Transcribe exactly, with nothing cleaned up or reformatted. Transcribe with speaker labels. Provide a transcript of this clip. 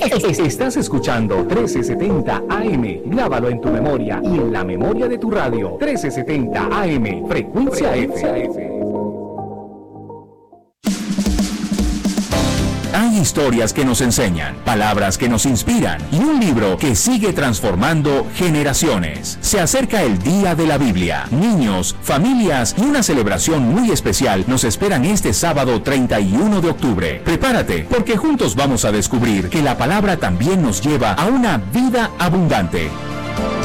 Speaker 1: Estás escuchando trece setenta A M. Grábalo en tu memoria y en la memoria de tu radio. trece setenta A M. Frecuencia, Frecuencia F. F.
Speaker 2: Hay historias que nos enseñan, palabras que nos inspiran y un libro que sigue transformando generaciones. Se acerca el Día de la Biblia. Niños, familias y una celebración muy especial nos esperan este sábado treinta y uno de octubre. Prepárate, porque juntos vamos a descubrir que la palabra también nos lleva a una vida abundante.